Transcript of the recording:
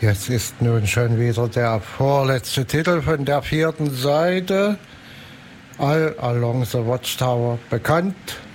Jetzt ist nun schon wieder der vorletzte Titel von der 4. Seite. All Along the Watchtower bekannt.